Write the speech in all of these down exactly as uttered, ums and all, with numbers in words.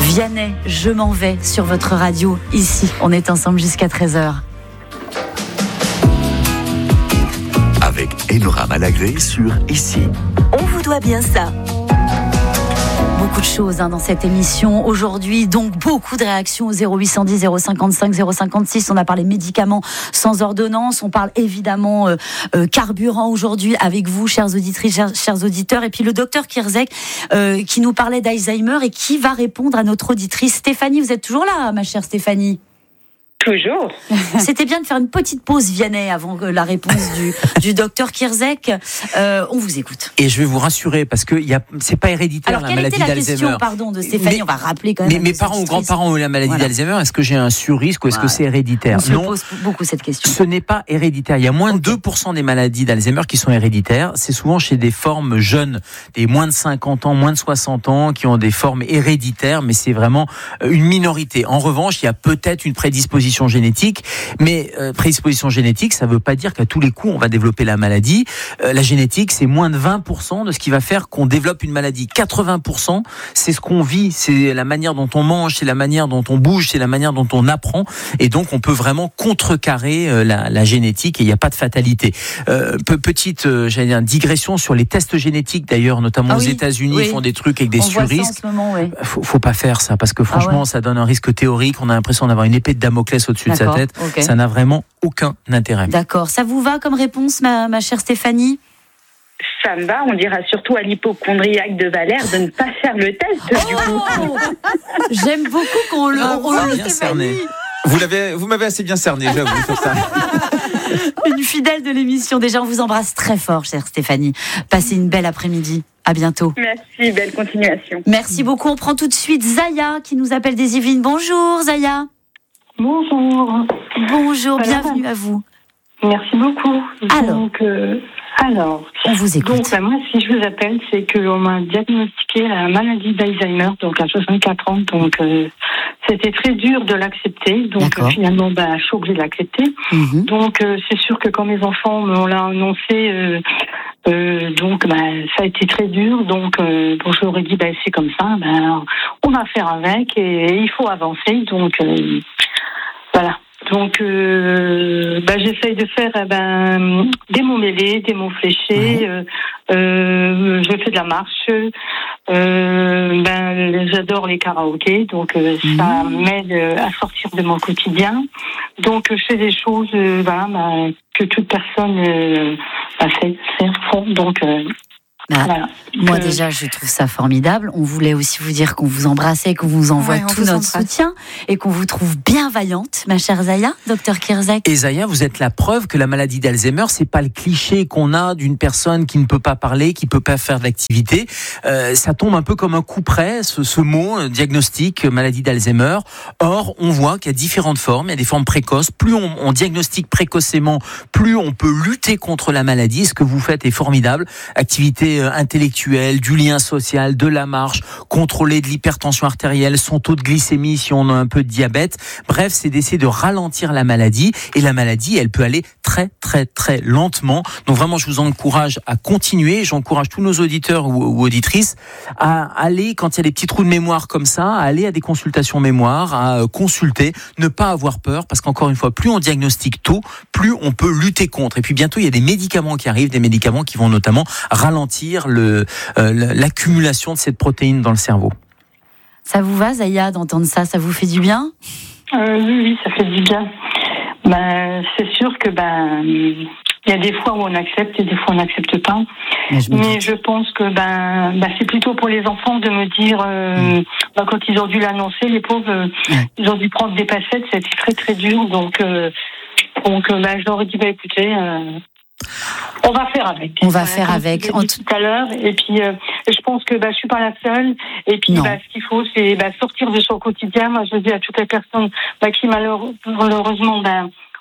Vianney, je m'en vais sur votre radio. Ici, on est ensemble jusqu'à treize heures. Avec Enora Malagré sur Ici. On vous doit bien ça. Beaucoup de choses hein, dans cette émission aujourd'hui, donc beaucoup de réactions au zéro huit cent dix zéro cinquante-cinq zéro cinquante-six. On a parlé médicaments sans ordonnance, on parle évidemment euh, euh, carburant aujourd'hui avec vous, chères auditrices, chers, chers auditeurs, et puis le docteur Kierzek euh, qui nous parlait d'Alzheimer et qui va répondre à notre auditrice Stéphanie. Vous êtes toujours là, ma chère Stéphanie? Toujours. C'était bien de faire une petite pause Vianney avant la réponse du, du docteur Kierzek. Euh, on vous écoute. Et je vais vous rassurer parce que y a, c'est pas héréditaire. Alors, la maladie d'Alzheimer. d'Alzheimer. Question, pardon, de Stéphanie, mais, on va rappeler quand même. Mais mes parents ou grands-parents ont la maladie voilà. d'Alzheimer. Est-ce que j'ai un surrisque ou est-ce voilà. que c'est héréditaire? On se Non, pose beaucoup cette question. Ce n'est pas héréditaire. Il y a moins de deux pour cent des maladies d'Alzheimer qui sont héréditaires. C'est souvent chez des formes jeunes, des moins de cinquante ans, moins de soixante ans, qui ont des formes héréditaires, mais c'est vraiment une minorité. En revanche, il y a peut-être une prédisposition génétique. Mais euh, prédisposition génétique, ça ne veut pas dire qu'à tous les coups, on va développer la maladie. Euh, la génétique, c'est moins de vingt pour cent de ce qui va faire qu'on développe une maladie. quatre-vingts pour cent, c'est ce qu'on vit, c'est la manière dont on mange, c'est la manière dont on bouge, c'est la manière dont on apprend. Et donc, on peut vraiment contrecarrer euh, la, la génétique et il n'y a pas de fatalité. Euh, petite euh, j'allais dire, digression sur les tests génétiques, d'ailleurs, notamment ah aux oui, États-Unis, oui. Ils font des trucs avec des surrisques. Oui. Faut, faut pas faire ça parce que franchement, ah ouais. ça donne un risque théorique. On a l'impression d'avoir une épée de Damoclès au-dessus D'accord. de sa tête. Okay. Ça n'a vraiment aucun intérêt. D'accord. Ça vous va comme réponse, ma, ma chère Stéphanie ? Ça me va. On dira surtout à l'hypochondriaque de Valère de ne pas faire le test. Oh du coup. J'aime beaucoup qu'on le... Ah, on le bien cerné. Vous, l'avez, vous m'avez assez bien cerné, j'avoue, sur ça. Une fidèle de l'émission. Déjà, on vous embrasse très fort, chère Stéphanie. Passez une belle après-midi. À bientôt. Merci, belle continuation. Merci beaucoup. On prend tout de suite Zaya qui nous appelle des Yvelines. Bonjour, Zaya. Bonjour. Bonjour, voilà. Bienvenue à vous. Merci beaucoup. Alors, donc, euh, alors on vous écoute. Donc, bah, moi, si je vous appelle, c'est qu'on m'a diagnostiqué la maladie d'Alzheimer, donc à soixante-quatre ans. Donc, euh, c'était très dur de l'accepter. Donc, euh, finalement, bah, je suis obligée de l'accepter. Mm-hmm. Donc, euh, c'est sûr que quand mes enfants me l'ont annoncé, euh, euh, donc, bah, ça a été très dur. Donc, euh, bon, je leur ai dit, bah, c'est comme ça. Bah, on va faire avec et, et il faut avancer. Donc, euh, voilà. Donc, euh, bah, j'essaye de faire eh ben, des mots mêlés, des mots fléchés. Mmh. Euh, euh, je fais de la marche. Euh, ben, j'adore les karaokés, donc euh, mmh. ça m'aide à sortir de mon quotidien. Donc, je fais des choses euh, voilà, bah, que toute personne euh, bah, fait, fait, font. Donc, euh, Bah, voilà. Moi euh... déjà je trouve ça formidable. On voulait aussi vous dire qu'on vous embrassait, qu'on vous envoie ouais, tout notre embrasse. soutien et qu'on vous trouve bien vaillante, ma chère Zaya, docteur Kierzek. Et Zaya, vous êtes la preuve que la maladie d'Alzheimer, c'est pas le cliché qu'on a d'une personne qui ne peut pas parler, qui peut pas faire d'activité. Euh, ça tombe un peu comme un coup près, ce, ce mot, euh, diagnostic, euh, maladie d'Alzheimer. Or, on voit qu'il y a différentes formes, il y a des formes précoces. Plus on, on diagnostique précocement, plus on peut lutter contre la maladie. Ce que vous faites est formidable. Activité intellectuelle, du lien social, de la marche, contrôler de l'hypertension artérielle, son taux de glycémie si on a un peu de diabète. Bref, c'est d'essayer de ralentir la maladie. Et la maladie, elle peut aller très, très, très lentement. Donc vraiment, je vous encourage à continuer. J'encourage tous nos auditeurs ou, ou auditrices à aller, quand il y a des petits trous de mémoire comme ça, à aller à des consultations mémoire, à consulter, ne pas avoir peur, parce qu'encore une fois, plus on diagnostique tôt, plus on peut lutter contre. Et puis bientôt, il y a des médicaments qui arrivent, des médicaments qui vont notamment ralentir Le, euh, l'accumulation de cette protéine dans le cerveau. Ça vous va, Zaya, d'entendre ça? Ça vous fait du bien? euh, Oui, oui, ça fait du bien. Ben, c'est sûr que ben, il y a des fois où on accepte et des fois on n'accepte pas. Mais je, Mais je pense que ben, ben, c'est plutôt pour les enfants de me dire, euh, mmh. ben, quand ils ont dû l'annoncer, les pauvres, mmh. ils ont dû prendre des passettes, c'était très très dur. Donc, euh, donc ben, je leur ai dit, ben, écoutez... Euh, on va faire avec. On va faire avec. Tout à l'heure. Et puis, euh, je pense que bah, je suis pas la seule. Et puis, bah, ce qu'il faut, c'est bah, sortir de son quotidien. Moi, je dis à toutes les personnes bah, qui malheureusement bah,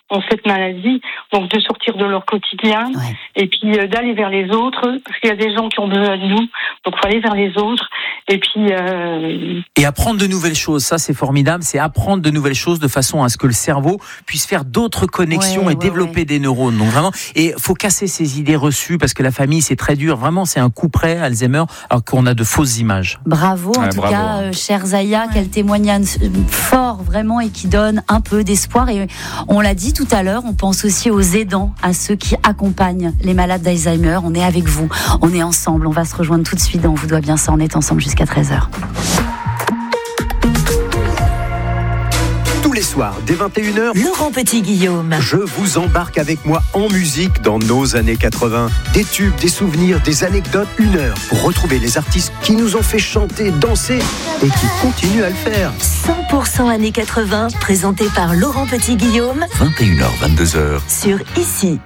ont cette maladie, donc de sortir de leur quotidien ouais. et puis euh, d'aller vers les autres, parce qu'il y a des gens qui ont besoin de nous, donc il faut aller vers les autres. Et puis euh... et apprendre de nouvelles choses, ça c'est formidable, c'est apprendre de nouvelles choses de façon à ce que le cerveau puisse faire d'autres connexions ouais, et ouais, développer ouais. des neurones. Donc vraiment, et faut casser ces idées reçues parce que la famille c'est très dur. Vraiment, c'est un coup près Alzheimer, alors qu'on a de fausses images. Bravo en ouais, tout bravo. cas, euh, chère Zaya, ouais. quel témoignage fort vraiment et qui donne un peu d'espoir. Et on l'a dit tout à l'heure, on pense aussi aux aidants, à ceux qui accompagnent les malades d'Alzheimer. On est avec vous, on est ensemble. On va se rejoindre tout de suite dans On vous doit bien ça. On est ensemble jusqu'à treize heures. Tous les soirs, dès vingt et une heures, Laurent Petit-Guillaume. Je vous embarque avec moi en musique dans nos années quatre-vingts. Des tubes, des souvenirs, des anecdotes, une heure pour retrouver les artistes qui nous ont fait chanter, danser et qui continuent à le faire. cent pour cent années quatre-vingts, présenté par Laurent Petit-Guillaume. vingt et une heures, vingt-deux heures. Sur Ici.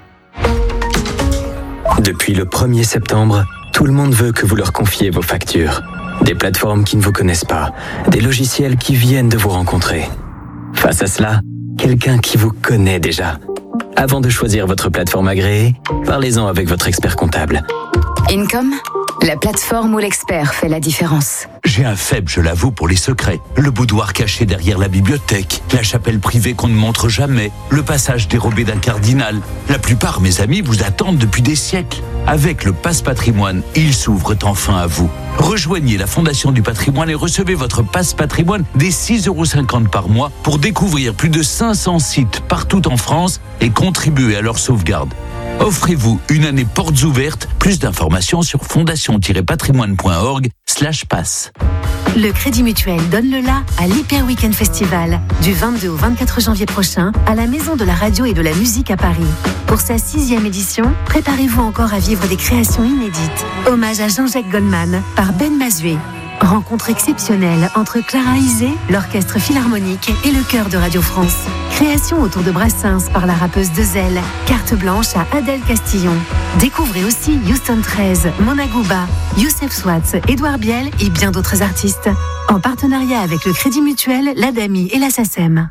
Depuis le premier septembre, tout le monde veut que vous leur confiez vos factures. Des plateformes qui ne vous connaissent pas, des logiciels qui viennent de vous rencontrer. Face à cela, quelqu'un qui vous connaît déjà. Avant de choisir votre plateforme agréée, parlez-en avec votre expert comptable. Income, la plateforme où l'expert fait la différence. J'ai un faible, je l'avoue, pour les secrets. Le boudoir caché derrière la bibliothèque, la chapelle privée qu'on ne montre jamais, le passage dérobé d'un cardinal. La plupart, mes amis, vous attendent depuis des siècles. Avec le Passe Patrimoine, ils s'ouvrent enfin à vous. Rejoignez la Fondation du Patrimoine et recevez votre Passe Patrimoine dès six euros cinquante par mois pour découvrir plus de cinq cents sites partout en France et contribuer à leur sauvegarde. Offrez-vous une année portes ouvertes. Plus d'informations sur fondation-patrimoine.org slash passe. Le Crédit Mutuel donne le la à l'Hyper Weekend Festival du vingt-deux au vingt-quatre janvier prochain à la Maison de la Radio et de la Musique à Paris. Pour sa sixième édition, préparez-vous encore à vivre des créations inédites. Hommage à Jean-Jacques Goldman par Ben Mazué. Rencontre exceptionnelle entre Clara Isé, l'Orchestre Philharmonique et le Chœur de Radio France. Création autour de Brassens par la rappeuse Dezel. Carte blanche à Adèle Castillon. Découvrez aussi Houston treize, Mona Gouba, Youssef Swatz, Édouard Biel et bien d'autres artistes. En partenariat avec le Crédit Mutuel, l'Adami et la SACEM.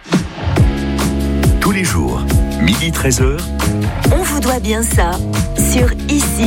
Tous les jours, midi treize heures. On vous doit bien ça sur Ici.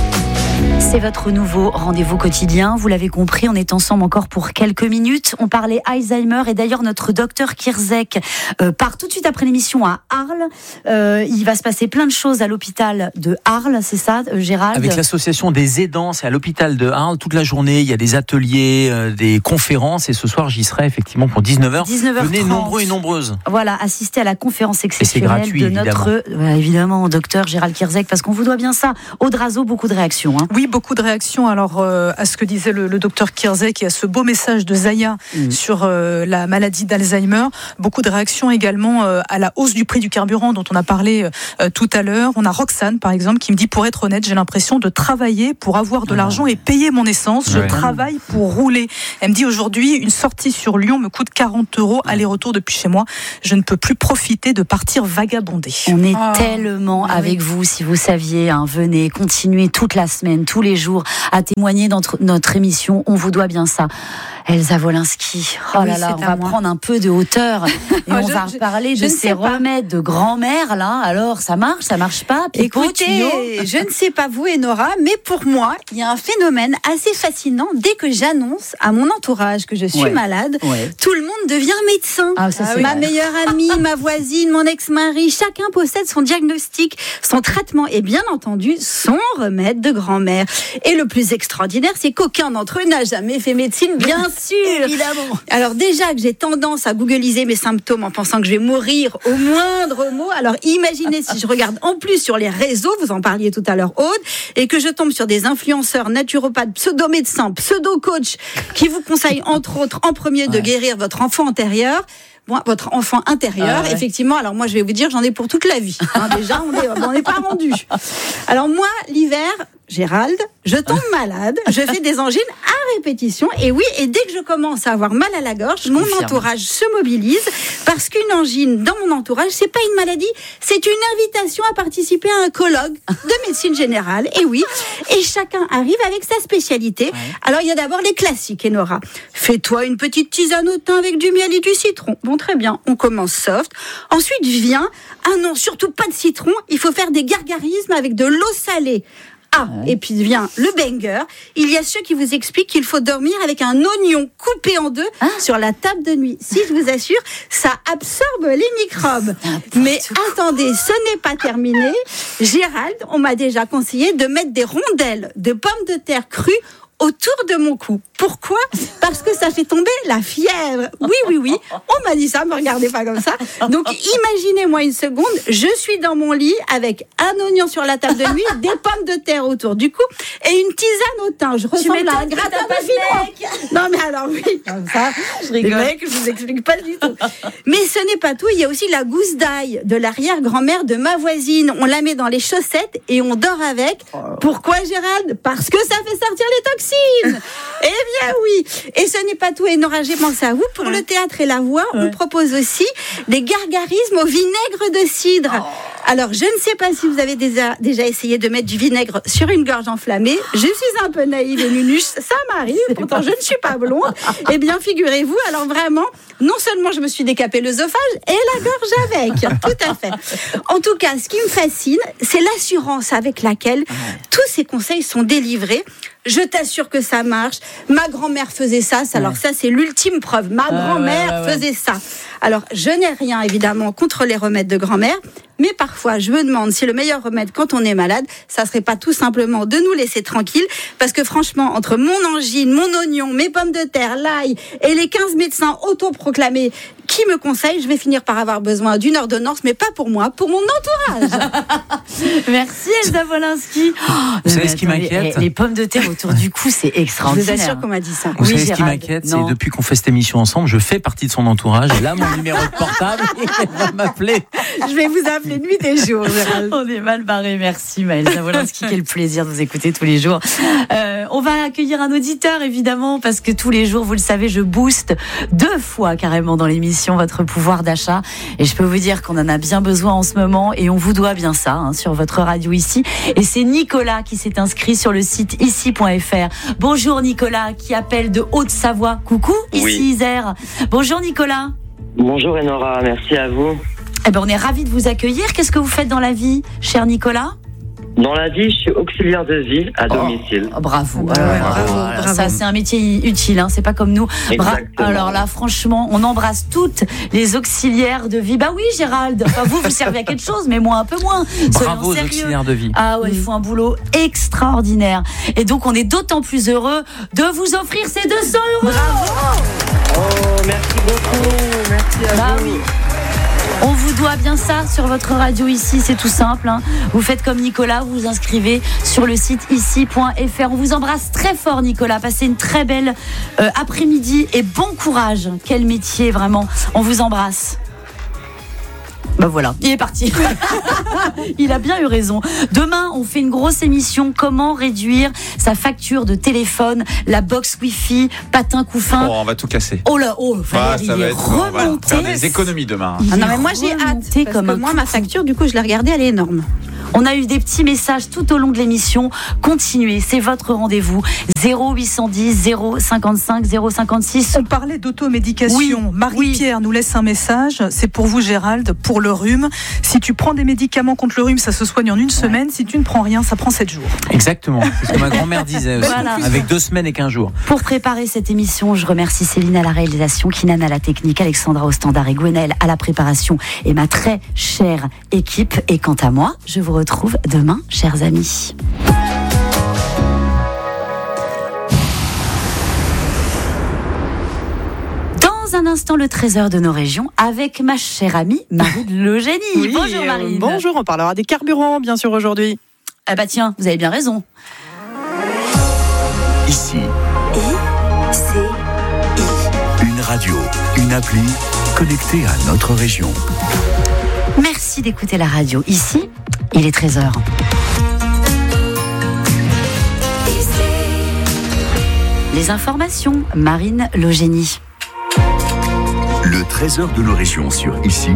C'est votre nouveau rendez-vous quotidien. Vous l'avez compris, on est ensemble encore pour quelques minutes. On parlait Alzheimer et d'ailleurs notre docteur Kirzek euh, part tout de suite après l'émission à Arles. Euh, il va se passer plein de choses à l'hôpital de Arles, c'est ça, euh, Gérald ? Avec l'association des aidants, c'est à l'hôpital de Arles toute la journée. Il y a des ateliers, euh, des conférences et ce soir j'y serai effectivement pour dix-neuf heures. dix-neuf heures trente. Venez nombreux et nombreuses. Voilà, assister à la conférence exceptionnelle gratuit, de notre évidemment. Euh, évidemment docteur Gérald Kirzek parce qu'on vous doit bien ça. Audrazo, beaucoup de réactions. Hein. Oui, beaucoup de réactions alors euh, à ce que disait le, le docteur Kirzek et à ce beau message de Zaya mmh. sur euh, la maladie d'Alzheimer. Beaucoup de réactions également euh, à la hausse du prix du carburant dont on a parlé euh, tout à l'heure. On a Roxane par exemple qui me dit, pour être honnête, j'ai l'impression de travailler pour avoir de l'argent et payer mon essence. Je ouais. travaille pour rouler. Elle me dit, aujourd'hui, une sortie sur Lyon me coûte quarante euros aller-retour depuis chez moi. Je ne peux plus profiter de partir vagabonder. On est ah. tellement ah, avec oui. vous, si vous saviez, hein, venez, continuez toute la semaine, tous les jours à témoigner dans notre émission. On vous doit bien ça. Elsa Wolinski, oh oui, là là, on va moi. prendre un peu de hauteur et on je, va je, parler je de ces remèdes de grand-mère là. Alors ça marche, ça marche pas? Pipo, écoutez, tuyau. Je ne sais pas vous Enora, mais pour moi, il y a un phénomène assez fascinant. Dès que j'annonce à mon entourage que je suis ouais. malade, ouais. tout le monde devient médecin. Ah, ça, ah, ma vrai. meilleure amie, ma voisine, mon ex-mari, chacun possède son diagnostic, son traitement et bien entendu son remède de grand-mère. Et le plus extraordinaire, c'est qu'aucun d'entre eux n'a jamais fait médecine, bien sûr. Évidemment. Alors déjà que j'ai tendance à googliser mes symptômes en pensant que je vais mourir au moindre mot, alors imaginez si je regarde en plus sur les réseaux, vous en parliez tout à l'heure Aude, et que je tombe sur des influenceurs naturopathes, pseudo-médecins, pseudo-coachs qui vous conseillent entre autres en premier de ouais. guérir votre enfant antérieur. Bon, votre enfant intérieur, ah ouais. effectivement. Alors moi, je vais vous dire, j'en ai pour toute la vie. Hein, déjà, on n'est on n'est pas rendu. Alors moi, l'hiver, Gérald, je tombe malade, je fais des angines à répétition, et oui, et dès que je commence à avoir mal à la gorge, je mon confirme. Entourage se mobilise, parce qu'une angine dans mon entourage, c'est pas une maladie, c'est une invitation à participer à un colloque de médecine générale, et oui, et chacun arrive avec sa spécialité. Ouais. Alors il y a d'abord les classiques, Enora. Fais-toi une petite tisane au thym avec du miel et du citron. Bon, très bien, on commence soft. Ensuite vient, ah non, surtout pas de citron, il faut faire des gargarismes avec de l'eau salée. Ah, ouais. Et puis vient le banger. Il y a ceux qui vous expliquent qu'il faut dormir avec un oignon coupé en deux ah. sur la table de nuit. Si, je vous assure, ça absorbe les microbes. Mais attendez, ce n'est pas terminé. Gérald, on m'a déjà conseillé de mettre des rondelles de pommes de terre crues autour de mon cou. Pourquoi ? Parce que ça fait tomber la fièvre. Oui, oui, oui. On m'a dit ça, me regardez pas comme ça. Donc, imaginez-moi une seconde, je suis dans mon lit avec un oignon sur la table de nuit, des pommes de terre autour du cou et une tisane au thym. Je ressemble à un gratin de filon. Non, mais alors oui, comme ça, je rigole. Les mecs, je vous explique pas du tout. Mais ce n'est pas tout. Il y a aussi la gousse d'ail de l'arrière-grand-mère de ma voisine. On la met dans les chaussettes et on dort avec. Pourquoi, Gérald ? Parce que ça fait sortir les toxines. Eh bien oui. Et ce n'est pas tout. Et Nora, j'ai pensé à vous. Pour ouais. le théâtre et la voix, ouais. on propose aussi des gargarismes au vinaigre de cidre. Oh. Alors, je ne sais pas si vous avez déjà, déjà essayé de mettre du vinaigre sur une gorge enflammée. Je suis un peu naïve et nunuche. Ça m'arrive. Pourtant, je ne suis pas blonde. Eh bien, figurez-vous, alors vraiment, non seulement je me suis décapé l'œsophage et la gorge avec. Tout à fait. En tout cas, ce qui me fascine, c'est l'assurance avec laquelle tous ces conseils sont délivrés. Je t'assure que ça marche. Ma grand-mère faisait ça. Alors ça, c'est l'ultime preuve. Ma grand-mère ah ouais, ouais, ouais. faisait ça. Alors, je n'ai rien, évidemment, contre les remèdes de grand-mère. Mais parfois, je me demande si le meilleur remède quand on est malade, ça serait pas tout simplement de nous laisser tranquilles. Parce que franchement, entre mon angine, mon oignon, mes pommes de terre, l'ail et les quinze médecins autoproclamés qui me conseillent, je vais finir par avoir besoin d'une ordonnance, mais pas pour moi, pour mon entourage. Merci Elsa Wolinski. Oh, vous savez ce qui m'inquiète ? Les, les pommes de terre autour du cou, c'est extraordinaire. Je vous assure qu'on m'a dit ça. Vous oui, savez Gérald, ce qui m'inquiète, c'est depuis qu'on fait cette émission ensemble, je fais partie de son entourage. Et là, mon numéro de portable, il va m'appeler. Je vais vous appeler nuit et jour, Gérald. On est mal barré. Merci Elsa Wolinski. Quel plaisir de vous écouter tous les jours. Euh, on va accueillir un auditeur, évidemment, parce que tous les jours, vous le savez, je booste deux fois carrément dans l'émission votre pouvoir d'achat. Et je peux vous dire qu'on en a bien besoin en ce moment et on vous doit bien ça hein, sur votre radio ici. Et c'est Nicolas qui s'est inscrit sur le site ici point f r. Bonjour Nicolas qui appelle de Haute-Savoie. Coucou, ici oui. Isère. Bonjour Nicolas. Bonjour Enora, merci à vous. Eh ben, on est ravis de vous accueillir. Qu'est-ce que vous faites dans la vie, cher Nicolas ? Dans la vie, je suis auxiliaire de vie à domicile. Oh, bravo. Ouais, ouais, bravo, bravo. Ça, c'est un métier utile, hein, c'est pas comme nous. Bra- Alors là, franchement, on embrasse toutes les auxiliaires de vie. Bah oui, Gérald. Enfin, vous, vous servez à quelque chose, mais moi, un peu moins. Bravo aux auxiliaires de vie. Ah ouais, mmh. ils font un boulot extraordinaire. Et donc, on est d'autant plus heureux de vous offrir ces deux cents euros. Bravo. Oh, merci beaucoup. Merci à bah vous. Oui. On vous doit bien ça sur votre radio ici, c'est tout simple. Hein. Vous faites comme Nicolas, vous vous inscrivez sur le site ici point f r. On vous embrasse très fort Nicolas, passez une très belle euh, après-midi et bon courage. Quel métier vraiment, on vous embrasse. Ben voilà, il est parti. Il a bien eu raison. Demain, on fait une grosse émission. Comment réduire sa facture de téléphone, la box Wi-Fi, patin couffin. Oh, on va tout casser. Oh là, oh, Valérie, bah, ça va il est être, remonté. On va faire des économies demain. Ah non, mais moi j'ai hâte. Parce comme que moi, ma facture, du coup, je l'ai regardée, elle est énorme. On a eu des petits messages tout au long de l'émission. Continuez, c'est votre rendez-vous. zéro huit cent dix, zéro cinquante-cinq, zéro cinquante-six. On parlait d'automédication. Oui, Marie-Pierre oui. nous laisse un message. C'est pour vous, Gérald, pour le rhume. Si tu prends des médicaments contre le rhume, ça se soigne en une ouais. semaine. Si tu ne prends rien, ça prend sept jours. Exactement. C'est ce que ma grand-mère disait aussi. Voilà. Avec deux semaines et quinze jours. Pour préparer cette émission, je remercie Céline à la réalisation, Kinan à la technique, Alexandra au standard et Gwenelle à la préparation et ma très chère équipe. Et quant à moi, je vous retrouve demain, chers amis. Dans un instant, le trésor de nos régions avec ma chère amie Marine Le Génie. Oui, bonjour Marine. Euh, bonjour, on parlera des carburants bien sûr aujourd'hui. Ah bah tiens, vous avez bien raison. Ici. I, C, I. Une radio, une appli connectée à notre région. Merci d'écouter la radio. Ici, il est treize heures. Les informations, Marine Logénie. Le trésor de nos régions sur Ici.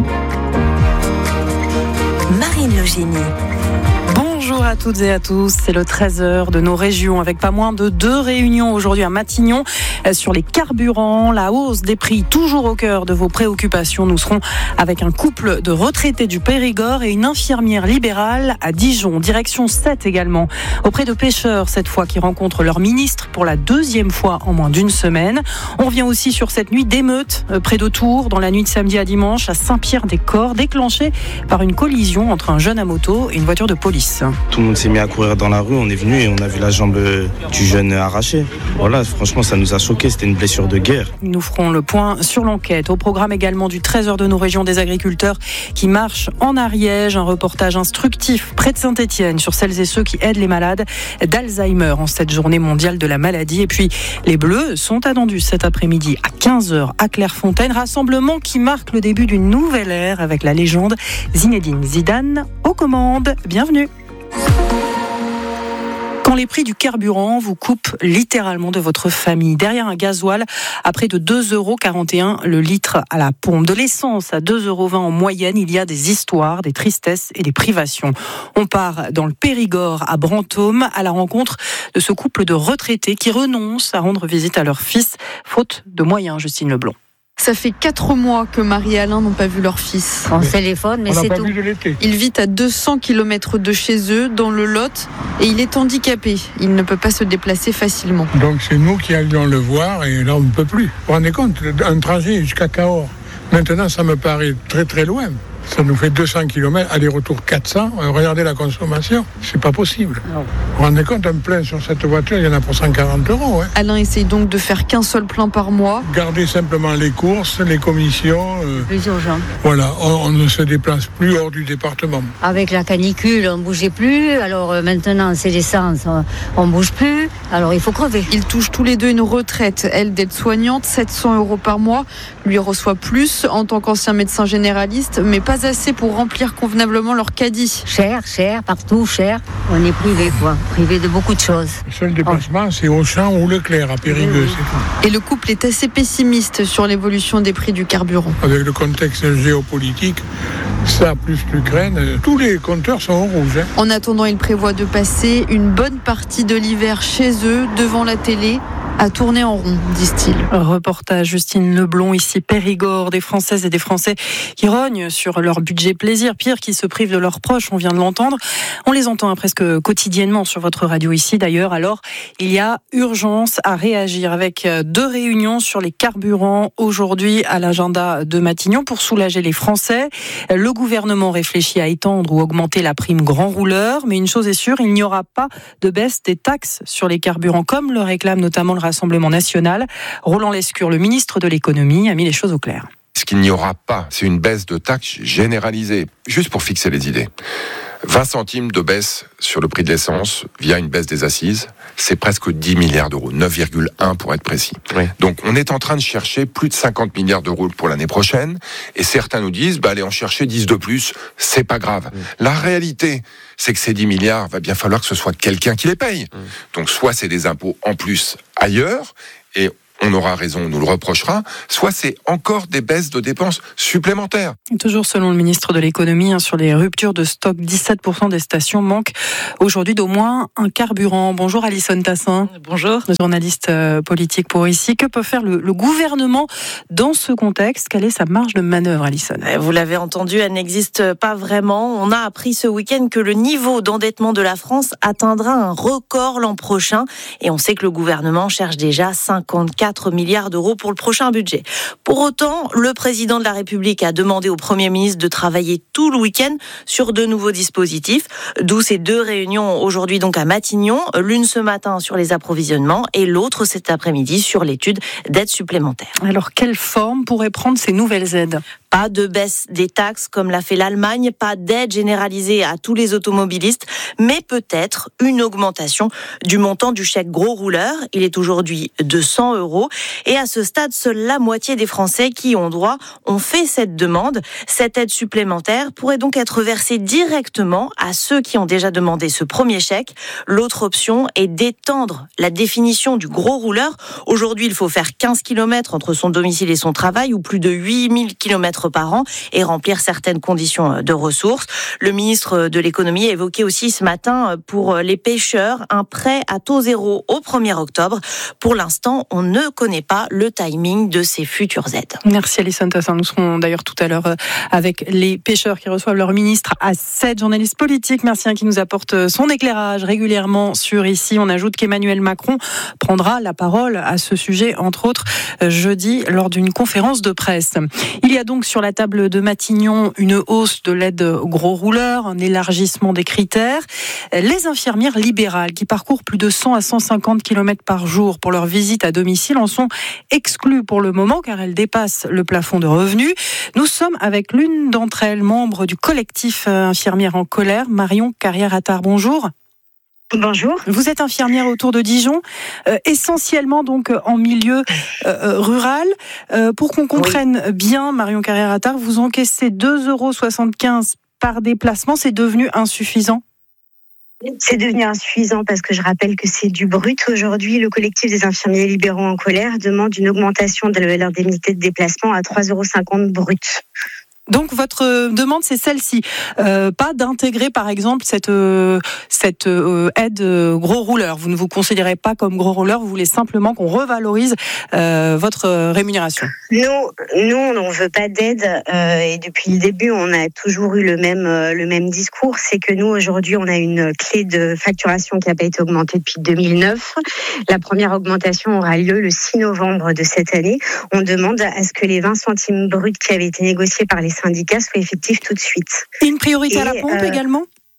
Marine Logénie. Bonjour à toutes et à tous, c'est le treize heures de nos régions avec pas moins de deux réunions aujourd'hui à Matignon sur les carburants, la hausse des prix toujours au cœur de vos préoccupations. Nous serons avec un couple de retraités du Périgord et une infirmière libérale à Dijon. Direction sept également, auprès de pêcheurs cette fois qui rencontrent leur ministre pour la deuxième fois en moins d'une semaine. On revient aussi sur cette nuit d'émeute près de Tours dans la nuit de samedi à dimanche à Saint-Pierre-des-Corps, déclenchée par une collision entre un jeune à moto et une voiture de police. Tout le monde s'est mis à courir dans la rue, on est venu et on a vu la jambe du jeune arrachée. Voilà, franchement, ça nous a choqués, c'était une blessure de guerre. Nous ferons le point sur l'enquête. Au programme également du treize heures de nos régions, des agriculteurs qui marchent en Ariège. Un reportage instructif près de Saint-Étienne sur celles et ceux qui aident les malades d'Alzheimer en cette journée mondiale de la maladie. Et puis, les Bleus sont attendus cet après-midi à quinze heures à Clairefontaine. Rassemblement qui marque le début d'une nouvelle ère avec la légende Zinedine Zidane aux commandes. Bienvenue. Quand les prix du carburant vous coupent littéralement de votre famille. Derrière un gasoil à près de deux euros quarante et un le litre à la pompe, de l'essence à deux euros vingt en moyenne, il y a des histoires, des tristesses et des privations. On part dans le Périgord à Brantôme à la rencontre de ce couple de retraités qui renoncent à rendre visite à leur fils, faute de moyens, Justine Leblond. Ça fait quatre mois que Marie et Alain n'ont pas vu leur fils. On téléphone, mais c'est tout. Il vit à deux cents kilomètres de chez eux, dans le Lot, et il est handicapé. Il ne peut pas se déplacer facilement. Donc c'est nous qui allions le voir, et là on ne peut plus. Vous vous rendez compte, un trajet jusqu'à Cahors. Maintenant ça me paraît très très loin. Ça nous fait deux cents kilomètres, aller-retour quatre cents. Regardez la consommation, c'est pas possible. Non. Vous vous rendez compte, un plein sur cette voiture, il y en a pour cent quarante euros. Hein. Alain essaye donc de faire qu'un seul plein par mois. Garder simplement les courses, les commissions. Euh, plus urgent. Voilà, on, on ne se déplace plus hors du département. Avec la canicule, on ne bougeait plus. Alors euh, maintenant, c'est l'essence, on ne bouge plus. Alors il faut crever. Ils touchent tous les deux une retraite. Elle, d'aide-soignante, sept cents euros par mois. Lui reçoit plus en tant qu'ancien médecin généraliste, mais pas Pas assez pour remplir convenablement leur caddie. Cher, cher, partout, cher. On est privé, quoi. Privé de beaucoup de choses. Le seul déplacement, oh. c'est Auchan ou Leclerc à Périgueux, c'est tout. Et le couple est assez pessimiste sur l'évolution des prix du carburant. Avec le contexte géopolitique, ça plus l'Ukraine, tous les compteurs sont au rouge. Hein. En attendant, ils prévoient de passer une bonne partie de l'hiver chez eux, devant la télé, à tourner en rond, disent-ils. Reportage Justine Leblond, ici Périgord, des Françaises et des Français qui rognent sur leur budget plaisir, pire, qui se privent de leurs proches, on vient de l'entendre. On les entend hein, presque quotidiennement sur votre radio ici d'ailleurs. Alors, il y a urgence à réagir avec deux réunions sur les carburants aujourd'hui à l'agenda de Matignon pour soulager les Français. Le gouvernement réfléchit à étendre ou augmenter la prime grand rouleur, mais une chose est sûre, il n'y aura pas de baisse des taxes sur les carburants, comme le réclame notamment le Rassemblement national. Roland Lescure, le ministre de l'économie, a mis les choses au clair. Ce qu'il n'y aura pas, c'est une baisse de taxes généralisée, juste pour fixer les idées. vingt centimes de baisse sur le prix de l'essence via une baisse des assises, c'est presque dix milliards d'euros, neuf virgule un pour être précis. Oui. Donc on est en train de chercher plus de cinquante milliards d'euros pour l'année prochaine, et certains nous disent, bah, allez en chercher dix de plus, c'est pas grave. Oui. La réalité, c'est que ces dix milliards, va bien falloir que ce soit quelqu'un qui les paye. Oui. Donc soit c'est des impôts en plus ailleurs, et on aura raison, on nous le reprochera, soit c'est encore des baisses de dépenses supplémentaires. Toujours selon le ministre de l'économie, hein, sur les ruptures de stock, dix-sept pour cent des stations manquent aujourd'hui d'au moins un carburant. Bonjour Alison Tassin. Bonjour. Journaliste euh, politique pour Ici. Que peut faire le, le gouvernement dans ce contexte? Quelle est sa marge de manœuvre, Alison? Vous l'avez entendu, elle n'existe pas vraiment. On a appris ce week-end que le niveau d'endettement de la France atteindra un record l'an prochain. Et on sait que le gouvernement cherche déjà cinquante-quatre milliards d'euros pour le prochain budget. Pour autant, le président de la République a demandé au Premier ministre de travailler tout le week-end sur de nouveaux dispositifs, d'où ces deux réunions aujourd'hui donc à Matignon, l'une ce matin sur les approvisionnements et l'autre cet après-midi sur l'étude d'aides supplémentaires. Alors, quelle forme pourraient prendre ces nouvelles aides ? Pas de baisse des taxes comme l'a fait l'Allemagne, pas d'aide généralisée à tous les automobilistes, mais peut-être une augmentation du montant du chèque gros rouleur. Il est aujourd'hui de cent euros. Et à ce stade, seule la moitié des Français qui ont droit ont fait cette demande. Cette aide supplémentaire pourrait donc être versée directement à ceux qui ont déjà demandé ce premier chèque. L'autre option est d'étendre la définition du gros rouleur. Aujourd'hui, il faut faire quinze kilomètres entre son domicile et son travail ou plus de huit mille kilomètres par an et remplir certaines conditions de ressources. Le ministre de l'économie a évoqué aussi ce matin pour les pêcheurs un prêt à taux zéro au premier octobre. Pour l'instant, on ne connaît pas le timing de ces futures aides. Merci Alison Tassin. Nous serons d'ailleurs tout à l'heure avec les pêcheurs qui reçoivent leur ministre à sept, journaliste politique. Merci hein, qui nous apporte son éclairage régulièrement sur Ici. On ajoute qu'Emmanuel Macron prendra la parole à ce sujet, entre autres, jeudi lors d'une conférence de presse. Il y a donc sur la table de Matignon une hausse de l'aide gros rouleur, un élargissement des critères. Les infirmières libérales qui parcourent plus de cent à cent cinquante kilomètres par jour pour leur visite à domicile en sont exclues pour le moment car elles dépassent le plafond de revenus. Nous sommes avec l'une d'entre elles, membre du collectif Infirmières en colère, Marion Carrière-Attard. Bonjour. Bonjour. Vous êtes infirmière autour de Dijon, euh, essentiellement donc en milieu euh, rural. Euh, pour qu'on comprenne oui. bien, Marion Carrière-Attard, vous encaissez deux euros soixante-quinze par déplacement. C'est devenu insuffisant ? C'est devenu insuffisant parce que je rappelle que c'est du brut. Aujourd'hui, le collectif des infirmiers libéraux en colère demande une augmentation de l'indemnité de déplacement à trois euros cinquante brut. Donc votre demande c'est celle-ci, euh, pas d'intégrer par exemple cette euh, cette euh, aide euh, gros rouleur. Vous ne vous considérez pas comme gros rouleur, vous voulez simplement qu'on revalorise euh, votre rémunération. Nous, nous on ne veut pas d'aide euh, et depuis le début on a toujours eu le même euh, le même discours, c'est que nous aujourd'hui on a une clé de facturation qui n'a pas été augmentée depuis deux mille neuf. La première augmentation aura lieu le six novembre de cette année. On demande à ce que les vingt centimes bruts qui avaient été négociés par les syndicats soient effectifs tout de suite. Et une priorité et, à la pompe euh, également ?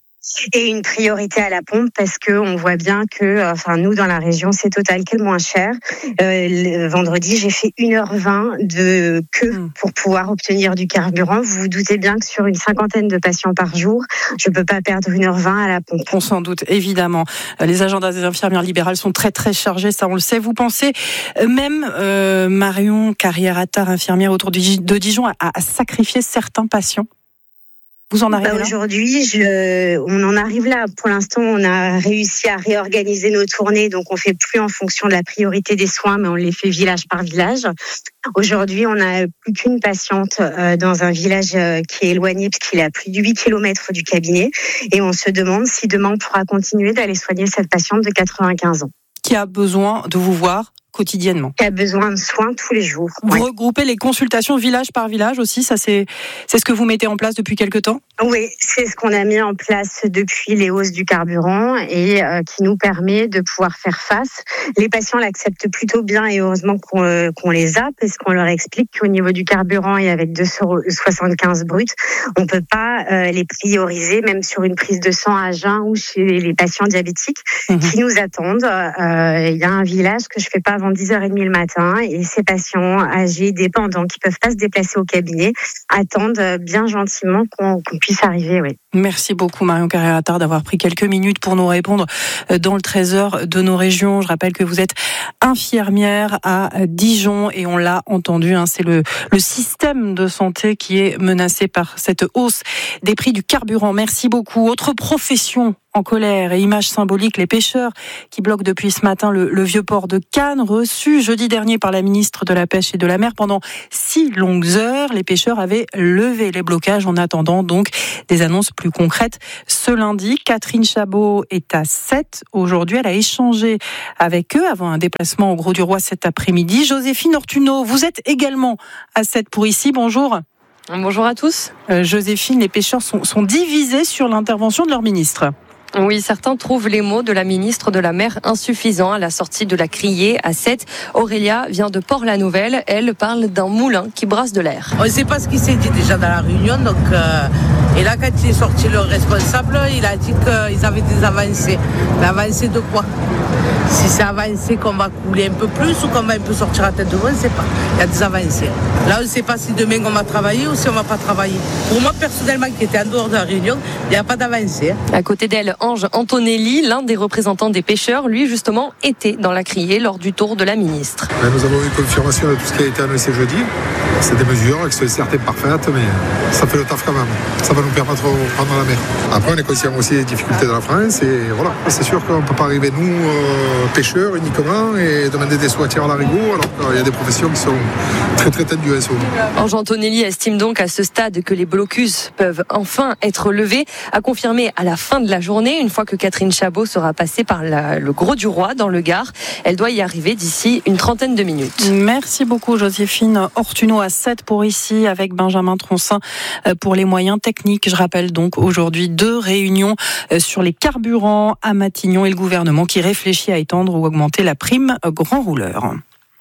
Et une priorité à la pompe parce que on voit bien que, enfin nous dans la région, c'est Total qui est le moins cher. Euh, le vendredi, j'ai fait une heure vingt de queue pour pouvoir obtenir du carburant. Vous vous doutez bien que sur une cinquantaine de patients par jour, je peux pas perdre une heure vingt à la pompe. On s'en doute, évidemment. Les agendas des infirmières libérales sont très très chargés, ça on le sait. Vous pensez même, euh, Marion Carrière-Attard, infirmière autour de Dijon, à, à sacrifier certains patients ? Vous en arrivez bah là ? Aujourd'hui, je, on en arrive là. Pour l'instant, on a réussi à réorganiser nos tournées, donc on fait plus en fonction de la priorité des soins, mais on les fait village par village. Aujourd'hui, on n'a plus qu'une patiente dans un village qui est éloigné, puisqu'il est à plus de huit kilomètres du cabinet, et on se demande si demain on pourra continuer d'aller soigner cette patiente de quatre-vingt-quinze ans. Qui a besoin de vous voir quotidiennement. Qui a besoin de soins tous les jours. Vous ouais. regroupez les consultations village par village aussi, ça c'est, c'est ce que vous mettez en place depuis quelque temps ? Oui, c'est ce qu'on a mis en place depuis les hausses du carburant et euh, qui nous permet de pouvoir faire face. Les patients l'acceptent plutôt bien et heureusement qu'on, euh, qu'on les a parce qu'on leur explique qu'au niveau du carburant et avec deux euros soixante-quinze brut, on peut pas euh, les prioriser même sur une prise de sang à jeun ou chez les patients diabétiques mmh. qui nous attendent. Euh, il y a un village que je fais pas avant dix heures trente le matin et ces patients âgés, dépendants, qui peuvent pas se déplacer au cabinet, attendent bien gentiment qu'on, qu'on puisse arriver. Oui. Merci beaucoup Marion Carrière-Attard d'avoir pris quelques minutes pour nous répondre dans le treize heures de nos régions. Je rappelle que vous êtes infirmière à Dijon et on l'a entendu, hein, c'est le, le système de santé qui est menacé par cette hausse des prix du carburant. Merci beaucoup. Autre profession en colère et image symbolique, les pêcheurs qui bloquent depuis ce matin le, le vieux port de Cannes, reçu jeudi dernier par la ministre de la Pêche et de la Mer pendant six longues heures. Les pêcheurs avaient levé les blocages en attendant donc des annonces plus concrètes ce lundi. Catherine Chabot est à Sète aujourd'hui. Elle a échangé avec eux avant un déplacement au Grau du Roi cet après-midi. Joséphine Ortuno, vous êtes également à Sète pour Ici. Bonjour. Bonjour à tous. Euh, Joséphine, les pêcheurs sont, sont divisés sur l'intervention de leur ministre. Oui, certains trouvent les mots de la ministre de la Mer insuffisants à la sortie de la criée à Sète. Aurélia vient de Port-la-Nouvelle. Elle parle d'un moulin qui brasse de l'air. On ne sait pas ce qui s'est dit déjà dans la réunion, donc euh, Et là, quand il est sorti le responsable, il a dit qu'ils avaient des avancées. L'avancée de quoi? Si c'est avancé qu'on va couler un peu plus ou qu'on va un peu sortir à tête de l'eau, on ne sait pas. Il y a des avancées. Là, on ne sait pas si demain on va travailler ou si on ne va pas travailler. Pour moi, personnellement, qui était en dehors de la réunion, il n'y a pas d'avancée. À côté d'elle, Ange Antonelli, l'un des représentants des pêcheurs, lui justement, était dans la criée lors du tour de la ministre. Nous avons eu confirmation de tout ce qui a été annoncé jeudi. C'est des mesures qui sont certes imparfaites, mais ça fait le taf quand même. Ça va nous permettre de prendre la mer. Après, on est conscient aussi des difficultés de la France et voilà. C'est sûr qu'on ne peut pas arriver, nous, euh, pêcheurs uniquement, et demander des sous à tir à l'arigot, alors qu'il y a des professions qui sont très très tendues à ce moment. Ange Antonelli estime donc à ce stade que les blocus peuvent enfin être levés, à confirmer à la fin de la journée, une fois que Catherine Chabot sera passée par la, le Gros du Roi dans le Gard. Elle doit y arriver d'ici une trentaine de minutes. Merci beaucoup Joséphine Ortuno à sept pour ici avec Benjamin Troncin pour les moyens techniques. Je rappelle donc aujourd'hui deux réunions sur les carburants à Matignon et le gouvernement qui réfléchit à étendre ou augmenter la prime grand rouleur.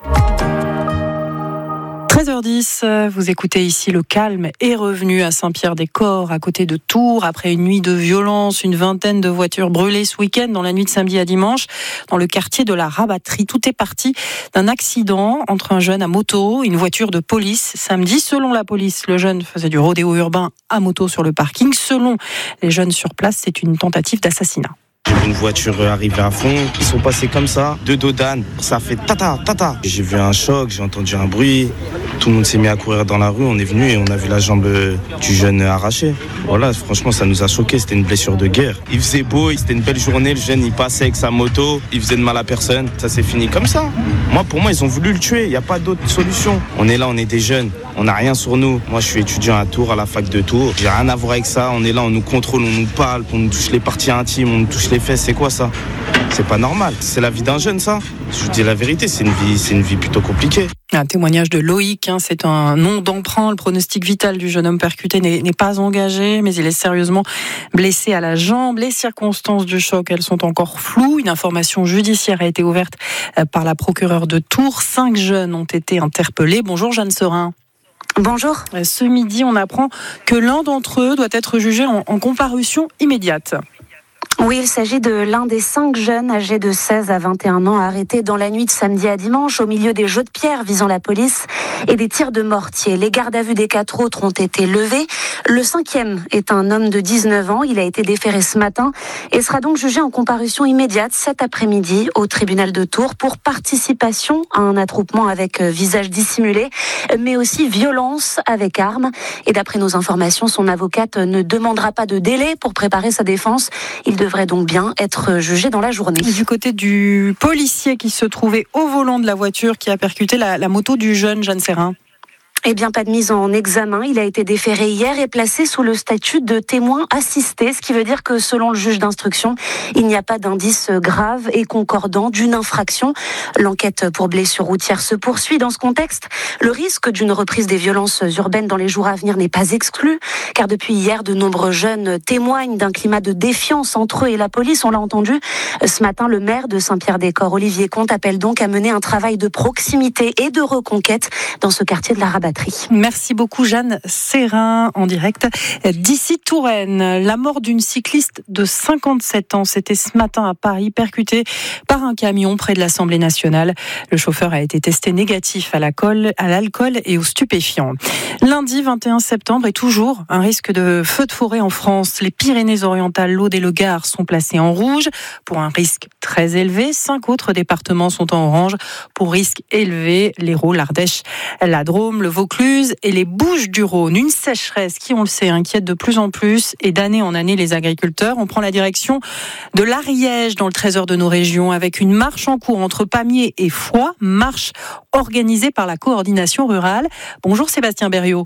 treize heures dix, vous écoutez ici le calme est revenu à Saint-Pierre-des-Corps, à côté de Tours, après une nuit de violence, une vingtaine de voitures brûlées ce week-end, dans la nuit de samedi à dimanche, dans le quartier de la Rabatterie. Tout est parti d'un accident entre un jeune à moto et une voiture de police. Samedi, selon la police, le jeune faisait du rodéo urbain à moto sur le parking. Selon les jeunes sur place, c'est une tentative d'assassinat. J'ai vu une voiture arriver à fond, ils sont passés comme ça, deux dos d'âne, ça fait tata, tata. J'ai vu un choc, j'ai entendu un bruit, tout le monde s'est mis à courir dans la rue, on est venu et on a vu la jambe du jeune arrachée. Voilà, franchement ça nous a choqués, c'était une blessure de guerre. Il faisait beau, c'était une belle journée, le jeune il passait avec sa moto, il faisait de mal à personne, ça s'est fini comme ça. Moi pour moi ils ont voulu le tuer, il n'y a pas d'autre solution. On est là, on est des jeunes, on n'a rien sur nous. Moi je suis étudiant à Tours, à la fac de Tours, j'ai rien à voir avec ça, on est là, on nous contrôle, on nous parle, on nous touche les parties intimes, on nous touche les fesses, c'est quoi ça? C'est pas normal, c'est la vie d'un jeune ça. Je vous dis la vérité, c'est une vie, c'est une vie plutôt compliquée. Un témoignage de Loïc, hein, c'est un nom d'emprunt. Le pronostic vital du jeune homme percuté n'est, n'est pas engagé, mais il est sérieusement blessé à la jambe. Les circonstances du choc, elles sont encore floues. Une information judiciaire a été ouverte par la procureure de Tours. Cinq jeunes ont été interpellés. Bonjour Jeanne Serin. Bonjour. Ce midi, on apprend que l'un d'entre eux doit être jugé en, en comparution immédiate. Oui, il s'agit de l'un des cinq jeunes âgés de seize à vingt et un ans arrêtés dans la nuit de samedi à dimanche au milieu des jeux de pierre visant la police et des tirs de mortier. Les gardes à vue des quatre autres ont été levés. Le cinquième est un homme de dix-neuf ans. Il a été déféré ce matin et sera donc jugé en comparution immédiate cet après-midi au tribunal de Tours pour participation à un attroupement avec visage dissimulé, mais aussi violence avec arme. Et d'après nos informations, son avocate ne demandera pas de délai pour préparer sa défense. Il devrait donc bien être jugé dans la journée. Du côté du policier qui se trouvait au volant de la voiture qui a percuté la, la moto du jeune Jeanne Serin. Eh bien, pas de mise en examen. Il a été déféré hier et placé sous le statut de témoin assisté, ce qui veut dire que, selon le juge d'instruction, il n'y a pas d'indice grave et concordant d'une infraction. L'enquête pour blessure routière se poursuit. Dans ce contexte, le risque d'une reprise des violences urbaines dans les jours à venir n'est pas exclu, car depuis hier, de nombreux jeunes témoignent d'un climat de défiance entre eux et la police. On l'a entendu ce matin, le maire de Saint-Pierre-des-Corps, Olivier Comte, appelle donc à mener un travail de proximité et de reconquête dans ce quartier de la Rabatterie. Merci beaucoup Jeanne Serin en direct d'ici Touraine. La mort d'une cycliste de cinquante-sept ans, c'était ce matin à Paris, percutée par un camion près de l'Assemblée nationale. Le chauffeur a été testé négatif à l'alcool et aux stupéfiants. Lundi vingt et un septembre et toujours un risque de feu de forêt en France. Les Pyrénées-Orientales, l'Aude et le Gard sont placés en rouge pour un risque très élevé. Cinq autres départements sont en orange pour risque élevé. L'Hérault, l'Ardèche, la Drôme, le Vaucluse et les Bouches-du-Rhône. Une sécheresse qui, on le sait, inquiète de plus en plus et d'année en année les agriculteurs. On prend la direction de l'Ariège dans le trésor de nos régions avec une marche en cours entre Pamiers et Foix, marche organisée par la coordination rurale. Bonjour Sébastien Berriot.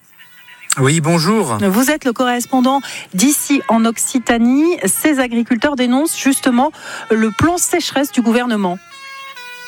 Oui, bonjour. Vous êtes le correspondant d'ici en Occitanie. Ces agriculteurs dénoncent justement le plan sécheresse du gouvernement.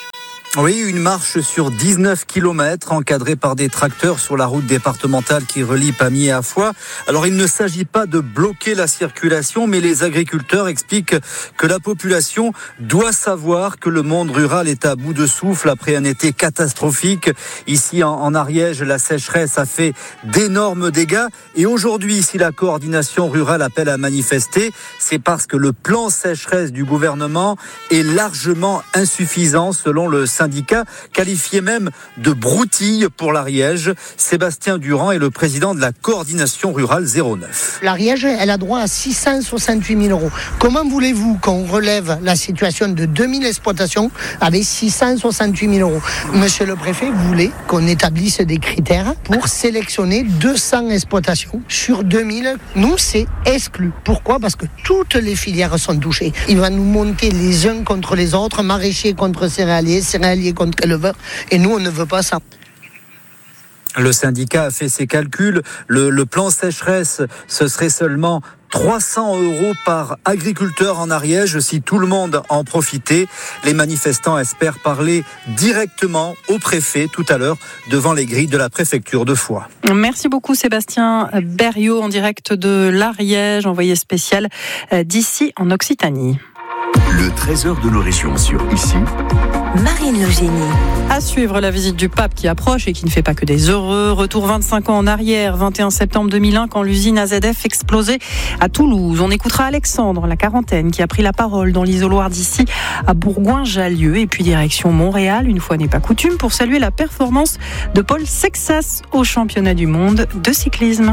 Oui, une marche sur dix-neuf kilomètres encadrée par des tracteurs sur la route départementale qui relie Pamiers à Foix. Alors il ne s'agit pas de bloquer la circulation, mais les agriculteurs expliquent que la population doit savoir que le monde rural est à bout de souffle après un été catastrophique. Ici en, en Ariège, la sécheresse a fait d'énormes dégâts. Et aujourd'hui, si la coordination rurale appelle à manifester, c'est parce que le plan sécheresse du gouvernement est largement insuffisant selon le syndicat, qualifié même de broutille pour l'Ariège. Sébastien Durand est le président de la coordination rurale zéro neuf. L'Ariège, elle a droit à six cent soixante-huit mille euros. Comment voulez-vous qu'on relève la situation de deux mille exploitations avec six cent soixante-huit mille euros? Monsieur le préfet voulait qu'on établisse des critères pour sélectionner deux cents exploitations sur deux mille. Nous, c'est exclu. Pourquoi? Parce que toutes les filières sont touchées. Il va nous monter les uns contre les autres, maraîchers contre céréaliers, céréaliers contre éleveurs, et nous on ne veut pas ça. Le syndicat a fait ses calculs. Le, le plan sécheresse, ce serait seulement trois cents euros par agriculteur en Ariège si tout le monde en profitait. Les manifestants espèrent parler directement au préfet tout à l'heure devant les grilles de la préfecture de Foix. Merci beaucoup Sébastien Berriot en direct de l'Ariège, envoyé spécial d'ici en Occitanie. Le trésor de nos régions sur Ici. Marine Logénie. À suivre la visite du pape qui approche et qui ne fait pas que des heureux. Retour vingt-cinq ans en arrière, vingt et un septembre deux mille un, quand l'usine A Z F explosait à Toulouse. On écoutera Alexandre, la quarantaine, qui a pris la parole dans l'isoloir d'ici à Bourgoin-Jallieu. Et puis direction Montréal, une fois n'est pas coutume, pour saluer la performance de Paul Sexas au championnat du monde de cyclisme.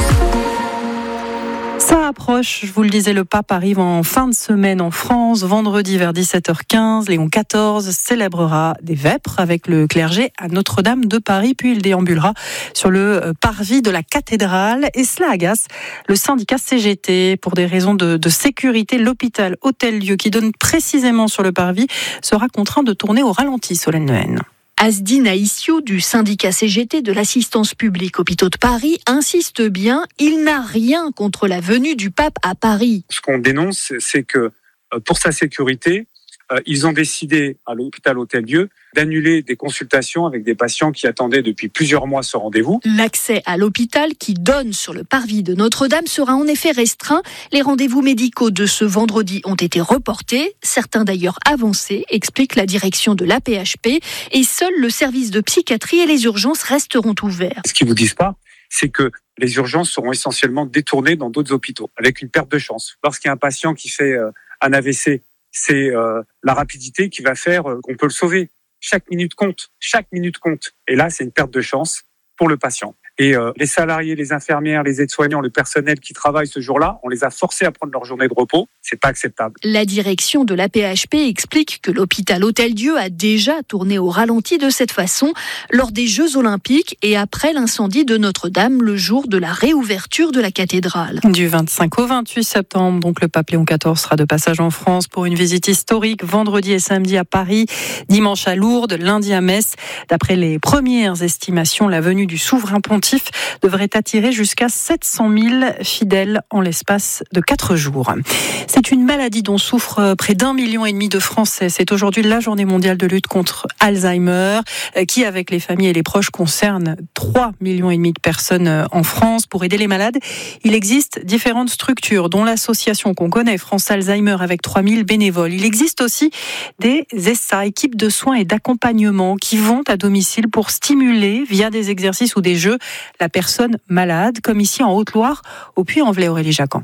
Ça approche, je vous le disais, le pape arrive en fin de semaine en France. Vendredi vers dix-sept heures quinze, Léon quatorze célébrera des vêpres avec le clergé à Notre-Dame de Paris, puis il déambulera sur le parvis de la cathédrale. Et cela agace le syndicat C G T. Pour des raisons de, de sécurité, l'hôpital Hôtel-Dieu, qui donne précisément sur le parvis, sera contraint de tourner au ralenti, Solène Lehen. Asdine Aïssio du syndicat C G T de l'assistance publique Hôpitaux de Paris insiste bien, il n'a rien contre la venue du pape à Paris. Ce qu'on dénonce, c'est que pour sa sécurité, ils ont décidé à l'hôpital Hôtel-Dieu d'annuler des consultations avec des patients qui attendaient depuis plusieurs mois ce rendez-vous. L'accès à l'hôpital qui donne sur le parvis de Notre-Dame sera en effet restreint. Les rendez-vous médicaux de ce vendredi ont été reportés, certains d'ailleurs avancés, explique la direction de l'A P H P, et seul le service de psychiatrie et les urgences resteront ouverts. Ce qu'ils vous disent pas, c'est que les urgences seront essentiellement détournées dans d'autres hôpitaux, avec une perte de chance. Lorsqu'il y a un patient qui fait euh, un A V C, c'est euh, la rapidité qui va faire euh, qu'on peut le sauver. Chaque minute compte, chaque minute compte. Et là, c'est une perte de chance pour le patient. Et euh, les salariés, les infirmières, les aides-soignants, le personnel qui travaille ce jour-là, on les a forcés à prendre leur journée de repos. C'est pas acceptable. La direction de l'A P H P explique que l'hôpital Hôtel-Dieu a déjà tourné au ralenti de cette façon lors des Jeux Olympiques et après l'incendie de Notre-Dame le jour de la réouverture de la cathédrale. Du vingt-cinq au vingt-huit septembre, donc le pape Léon quatorze sera de passage en France pour une visite historique vendredi et samedi à Paris, dimanche à Lourdes, lundi à Metz. D'après les premières estimations, la venue du souverain pontife devrait attirer jusqu'à sept cent mille fidèles en l'espace de quatre jours. C'est une maladie dont souffrent près d'un million et demi de Français. C'est aujourd'hui la journée mondiale de lutte contre Alzheimer, qui, avec les familles et les proches, concerne trois millions et demi de personnes en France. Pour aider les malades, il existe différentes structures, dont l'association qu'on connaît, France Alzheimer, avec trois mille bénévoles. Il existe aussi des E S A, équipes de soins et d'accompagnement, qui vont à domicile pour stimuler, via des exercices ou des jeux, la personne malade, comme ici en Haute-Loire, au Puy-en-Velay. Aurélie Jacquan.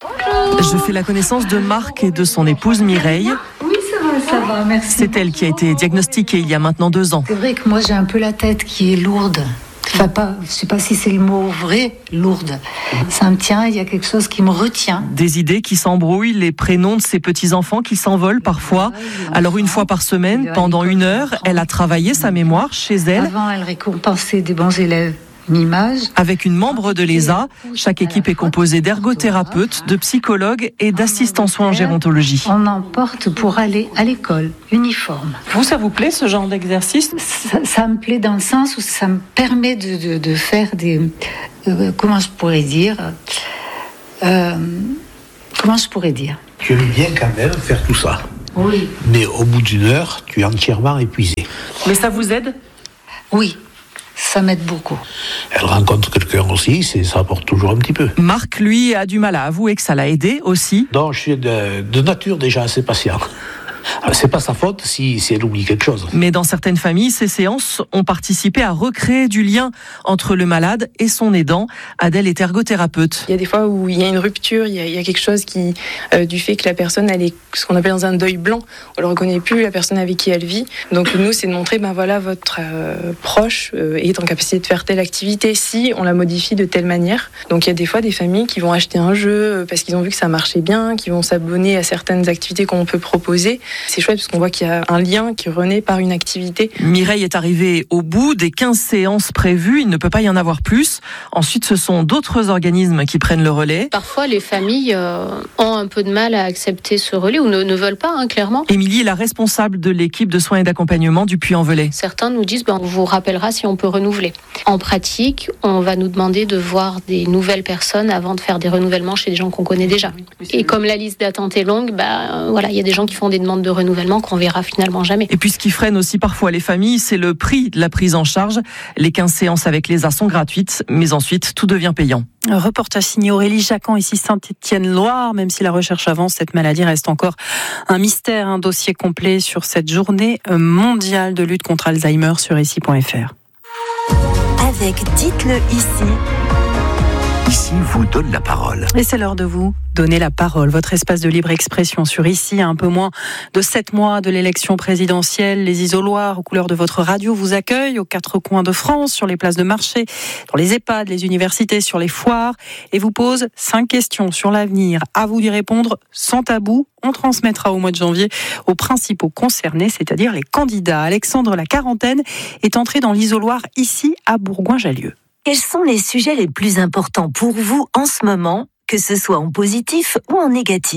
Je fais la connaissance de Marc et de son épouse Mireille. Oui, ça va, ça va, merci. C'est elle qui a été diagnostiquée il y a maintenant deux ans. C'est vrai que moi j'ai un peu la tête qui est lourde. Enfin, pas, je ne sais pas si c'est le mot vrai, lourde. Ça me tient, il y a quelque chose qui me retient. Des idées qui s'embrouillent, les prénoms de ses petits-enfants qui s'envolent parfois. Alors une fois par semaine, pendant une heure, elle a travaillé sa mémoire chez elle. Avant, elle récompensait des bons élèves. Une image. Avec une membre de l'E S A, chaque équipe est composée d'ergothérapeutes, de psychologues et d'assistants soins en gérontologie. On en porte pour aller à l'école, uniforme. Vous, ça vous plaît ce genre d'exercice ? ça, ça me plaît dans le sens où ça me permet de, de, de faire des... Euh, comment je pourrais dire euh, Comment je pourrais dire Tu aimes bien quand même faire tout ça. Oui. Mais au bout d'une heure, tu es entièrement épuisé. Mais ça vous aide ? Oui, ça m'aide beaucoup. Elle rencontre quelqu'un aussi, c'est, ça apporte toujours un petit peu. Marc, lui, a du mal à avouer que ça l'a aidé aussi. Non, je suis de, de nature déjà assez patient. C'est pas sa faute si, si elle oublie quelque chose. Mais dans certaines familles, ces séances ont participé à recréer du lien entre le malade et son aidant. Adèle est ergothérapeute. Il y a des fois où il y a une rupture, il y a, il y a quelque chose qui, euh, du fait que la personne, elle est ce qu'on appelle dans un deuil blanc. On ne reconnaît plus la personne avec qui elle vit. Donc nous, c'est de montrer, ben voilà, votre euh, proche euh, est en capacité de faire telle activité si on la modifie de telle manière. Donc il y a des fois des familles qui vont acheter un jeu parce qu'ils ont vu que ça marchait bien, qui vont s'abonner à certaines activités qu'on peut proposer. C'est chouette parce qu'on voit qu'il y a un lien qui renaît par une activité. Mireille est arrivée au bout des quinze séances prévues. Il ne peut pas y en avoir plus. Ensuite, ce sont d'autres organismes qui prennent le relais. Parfois, les familles euh, ont un peu de mal à accepter ce relais ou ne, ne veulent pas, hein, clairement. Émilie est la responsable de l'équipe de soins et d'accompagnement du Puy-en-Velay. Certains nous disent ben, on vous rappellera si on peut renouveler. En pratique, on va nous demander de voir des nouvelles personnes avant de faire des renouvellements chez des gens qu'on connaît déjà. Et comme la liste d'attente est longue, ben, voilà, il y a des gens qui font des demandes de renouvellement qu'on verra finalement jamais. Et puis ce qui freine aussi parfois les familles, c'est le prix de la prise en charge. Les quinze séances avec l'E S A sont gratuites, mais ensuite tout devient payant. Un reportage signé Aurélie Jacquan, ici Saint-Étienne-Loire. Même si la recherche avance, cette maladie reste encore un mystère. Un dossier complet sur cette journée mondiale de lutte contre Alzheimer sur ici point f r. Avec Dites-le ici. Ici vous donne la parole. Et c'est l'heure de vous donner la parole. Votre espace de libre expression sur ici, à un peu moins de sept mois de l'élection présidentielle. Les isoloirs aux couleurs de votre radio vous accueillent aux quatre coins de France, sur les places de marché, dans les EHPAD, les universités, sur les foires, et vous posent cinq questions sur l'avenir. À vous d'y répondre sans tabou. On transmettra au mois de janvier aux principaux concernés, c'est-à-dire les candidats. Alexandre, la quarantaine, est entré dans l'isoloir ici à Bourgoin-Jallieu. Quels sont les sujets les plus importants pour vous en ce moment, que ce soit en positif ou en négatif ?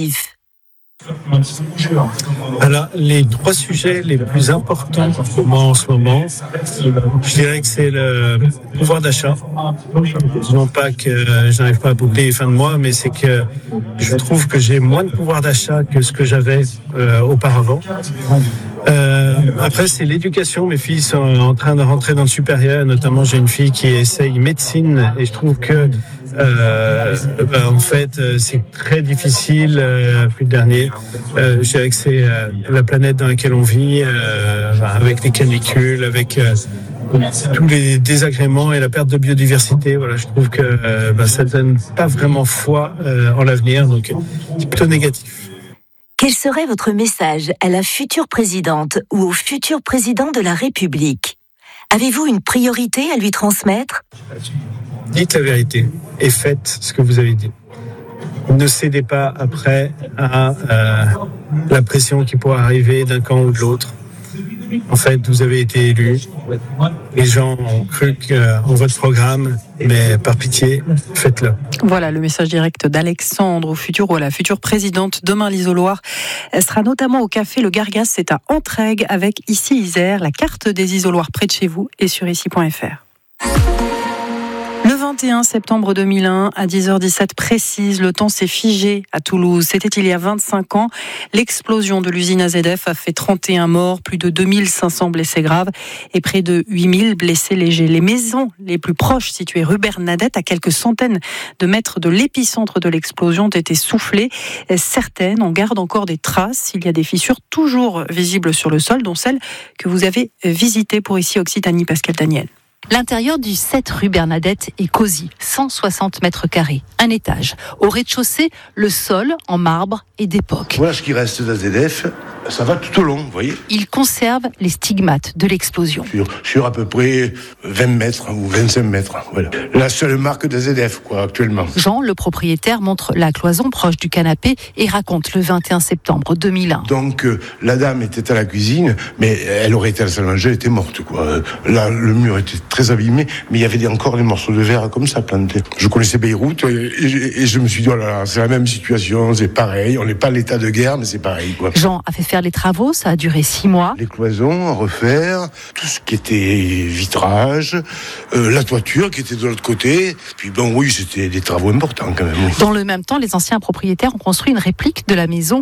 Alors, les trois sujets les plus importants pour moi en ce moment, je dirais que c'est le pouvoir d'achat. Non pas que je n'arrive pas à boucler les fins de mois, mais c'est que je trouve que j'ai moins de pouvoir d'achat que ce que j'avais euh, auparavant. Euh, après, c'est l'éducation. Mes filles sont en train de rentrer dans le supérieur. Notamment, j'ai une fille qui essaye médecine et je trouve que Euh, ben, en fait, c'est très difficile. Euh, plus de dernier, euh, je dirais que c'est euh, la planète dans laquelle on vit, euh, avec les canicules, avec euh, tous les désagréments et la perte de biodiversité. Voilà, je trouve que euh, ben, ça donne pas vraiment foi euh, en l'avenir, donc c'est plutôt négatif. Quel serait votre message à la future présidente ou au futur président de la République ? Avez-vous une priorité à lui transmettre ? Dites la vérité et faites ce que vous avez dit. Ne cédez pas après à euh, la pression qui pourrait arriver d'un camp ou de l'autre. En fait, vous avez été élu. Les gens ont cru en votre programme, mais par pitié, faites-le. Voilà le message direct d'Alexandre au futur ou à la future présidente. Demain, l'isoloir, elle sera notamment au café Le Gargas. C'est à Entraigues avec ici Isère. La carte des isoloirs près de chez vous est sur ici point f r. Le vingt et un septembre deux mille un, à dix heures dix-sept précise, le temps s'est figé à Toulouse. C'était il y a vingt-cinq ans. L'explosion de l'usine A Z F a fait trente et un morts, plus de deux mille cinq cents blessés graves et près de huit mille blessés légers. Les maisons les plus proches, situées rue Bernadette, à quelques centaines de mètres de l'épicentre de l'explosion, ont été soufflées. Certaines en gardent encore des traces. Il y a des fissures toujours visibles sur le sol, dont celle que vous avez visitée pour ici Occitanie, Pascal Daniel. L'intérieur du sept rue Bernadette est cosy, cent soixante mètres carrés, un étage. Au rez-de-chaussée, le sol en marbre est d'époque. Voilà ce qui reste d'A Z F, ça va tout au long, vous voyez. Il conserve les stigmates de l'explosion. Sur, sur à peu près vingt mètres ou vingt-cinq mètres, voilà. La seule marque d'A Z F, quoi, actuellement. Jean, le propriétaire, montre la cloison proche du canapé et raconte le vingt et un septembre deux mille un. Donc, euh, la dame était à la cuisine, mais elle aurait été à la salle à manger, elle était morte, quoi. Là, le mur était très abîmé, mais il y avait des, encore des morceaux de verre comme ça plantés. Je connaissais Beyrouth et, et, et je me suis dit, oh là là, c'est la même situation, c'est pareil, on n'est pas à l'état de guerre, mais c'est pareil, quoi. Jean a fait faire les travaux, ça a duré six mois. Les cloisons à refaire, tout ce qui était vitrage, euh, la toiture qui était de l'autre côté. Puis bon, oui, c'était des travaux importants quand même. Oui. Dans le même temps, les anciens propriétaires ont construit une réplique de la maison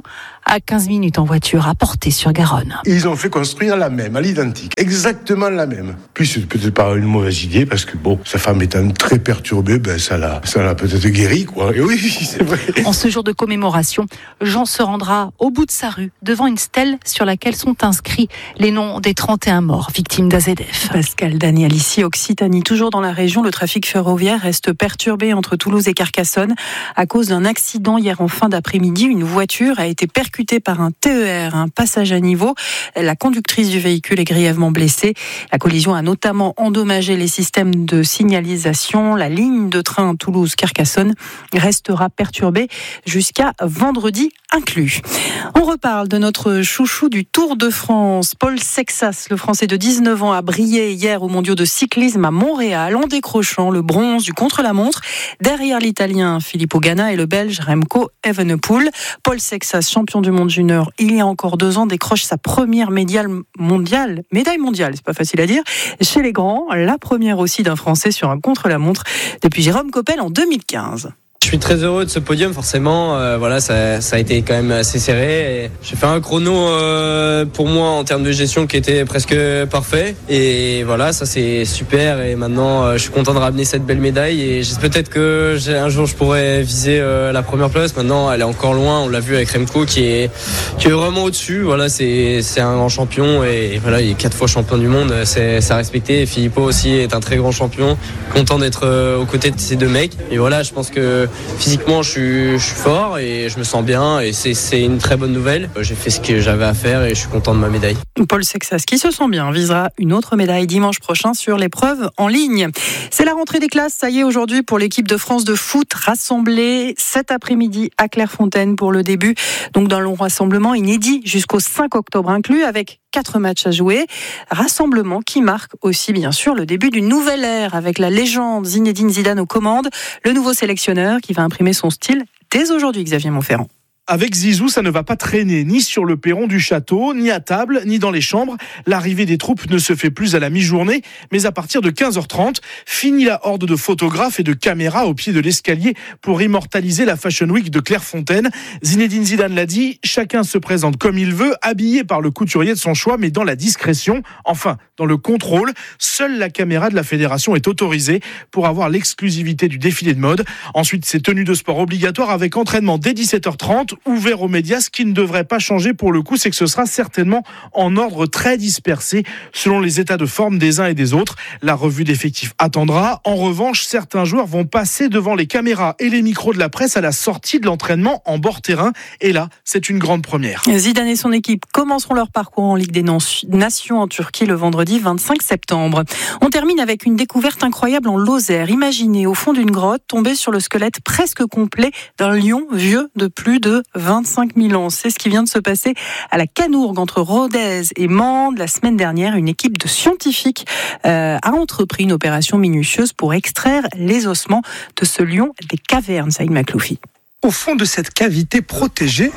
à quinze minutes en voiture à Portet-sur-Garonne. Ils ont fait construire la même, à l'identique, exactement la même. Puis c'est peut-être pas une mauvaise idée parce que bon, sa femme étant très perturbée, ben ça l'a, ça l'a peut-être guéri quoi. Et oui, c'est vrai. En ce jour de commémoration, Jean se rendra au bout de sa rue devant une stèle sur laquelle sont inscrits les noms des trente et un morts victimes d'A Z F. Pascal Daniel, ici Occitanie, toujours dans la région, le trafic ferroviaire reste perturbé entre Toulouse et Carcassonne à cause d'un accident hier en fin d'après-midi. Une voiture a été percutée par un T E R, un passage à niveau. La conductrice du véhicule est grièvement blessée. La collision a notamment endommagé les systèmes de signalisation. La ligne de train Toulouse-Carcassonne restera perturbée jusqu'à vendredi inclus. On reparle de notre chouchou du Tour de France. Paul Sexas, le Français de dix-neuf ans, a brillé hier aux mondiaux de cyclisme à Montréal en décrochant le bronze du contre-la-montre derrière l'Italien Filippo Ganna et le Belge Remco Evenepoel. Paul Sexas, champion du monde junior il y a encore deux ans, décroche sa première médaille mondiale, médaille mondiale, c'est pas facile à dire, chez les grands, la première aussi d'un Français sur un contre-la-montre depuis Jérôme Coppel en deux mille quinze. Je suis très heureux de ce podium, forcément. Euh, voilà, ça, ça a été quand même assez serré. Et j'ai fait un chrono euh, pour moi en termes de gestion qui était presque parfait. Et voilà, ça c'est super. Et maintenant, euh, je suis content de ramener cette belle médaille. Et j'espère peut-être que j'ai, un jour je pourrais viser euh, la première place. Maintenant, elle est encore loin. On l'a vu avec Remco qui est qui est vraiment au-dessus. Voilà, c'est c'est un grand champion et voilà, il est quatre fois champion du monde. C'est c'est à respecter. Et Filippo aussi est un très grand champion. Content d'être euh, aux côtés de ces deux mecs. Et voilà, je pense que physiquement, je suis, je suis fort et je me sens bien et c'est, c'est une très bonne nouvelle. J'ai fait ce que j'avais à faire et je suis content de ma médaille. Paul Sexas, qui se sent bien, visera une autre médaille dimanche prochain sur l'épreuve en ligne. C'est la rentrée des classes, ça y est aujourd'hui pour l'équipe de France de foot rassemblée cet après-midi à Clairefontaine pour le début donc d'un long rassemblement inédit jusqu'au cinq octobre inclus avec quatre matchs à jouer. Rassemblement qui marque aussi bien sûr le début d'une nouvelle ère avec la légende Zinedine Zidane aux commandes, le nouveau sélectionneur qui va imprimer son style dès aujourd'hui, Xavier Montferrand. Avec Zizou, ça ne va pas traîner, ni sur le perron du château, ni à table, ni dans les chambres. L'arrivée des troupes ne se fait plus à la mi-journée, mais à partir de quinze heures trente. Fini la horde de photographes et de caméras au pied de l'escalier pour immortaliser la Fashion Week de Clairefontaine. Zinedine Zidane l'a dit, chacun se présente comme il veut, habillé par le couturier de son choix, mais dans la discrétion, enfin, dans le contrôle. Seule la caméra de la fédération est autorisée pour avoir l'exclusivité du défilé de mode. Ensuite, c'est tenue de sport obligatoire avec entraînement dès dix-sept heures trente. Ouvert aux médias, ce qui ne devrait pas changer pour le coup, c'est que ce sera certainement en ordre très dispersé selon les états de forme des uns et des autres. La revue d'effectifs attendra. En revanche, certains joueurs vont passer devant les caméras et les micros de la presse à la sortie de l'entraînement en bord terrain. Et là, c'est une grande première. Zidane et son équipe commenceront leur parcours en Ligue des Nations en Turquie le vendredi vingt-cinq septembre. On termine avec une découverte incroyable en Lozère. Imaginez au fond d'une grotte tomber sur le squelette presque complet d'un lion vieux de plus de vingt-cinq mille ans. C'est ce qui vient de se passer à la Canourgue entre Rodez et Mende. La semaine dernière, une équipe de scientifiques euh, a entrepris une opération minutieuse pour extraire les ossements de ce lion des cavernes. Saïd Makloufi. Au fond de cette cavité protégée